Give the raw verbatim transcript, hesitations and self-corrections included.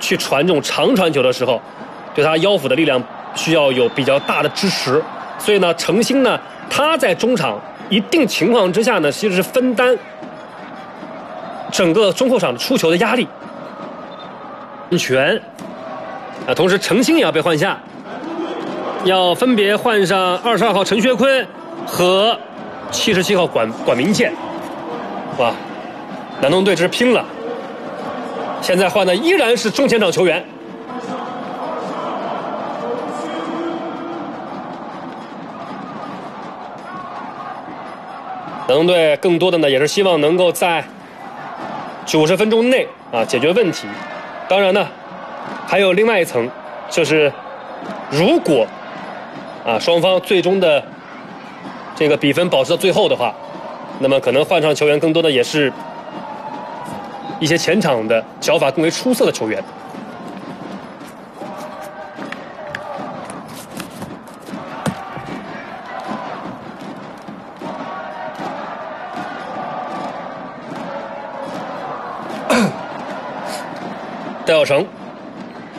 去传这种长传球的时候，对他腰腹的力量需要有比较大的支持。所以呢，程鑫呢，他在中场一定情况之下呢，其实是分担整个中后场的出球的压力。权啊，同时程鑫也要被换下，要分别换上二十二号陈学坤和七十七号管管明健。哇，南通队这是拼了！现在换的依然是中前场球员。南通队更多的呢，也是希望能够在九十分钟内啊解决问题。当然呢，还有另外一层，就是如果啊双方最终的这个比分保持到最后的话，那么可能换上球员更多的也是一些前场的脚法更为出色的球员。戴耀成